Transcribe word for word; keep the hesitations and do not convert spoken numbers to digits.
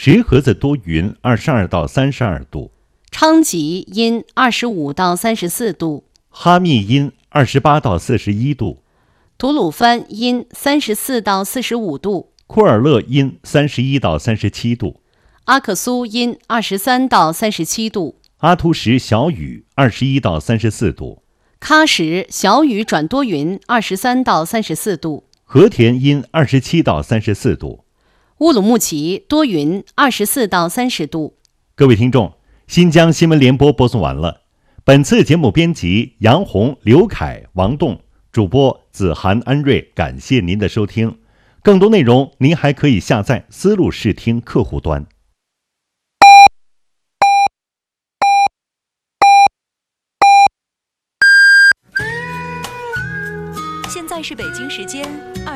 石河子多云，二十二到三十二度； 昌吉阴，二十五到三十四度； 哈密阴，二十八到四十一度； 吐鲁番阴，三十四到四十五度； 库尔勒阴，三十一到三十七度； 阿克苏阴，二十三到三十七度； 阿图什小雨，二十一到三十四度； 喀什小雨转多云，二十三到三十四度； 和田阴，二十七到三十四度； 乌鲁木齐多云，二十四到三十度。 各位听众，新疆新闻联播播送完了。本次节目编辑杨红、刘凯、王栋，主播子涵、安瑞，感谢您的收听。更多内容您还可以下载思路视听客户端。 现在是北京时间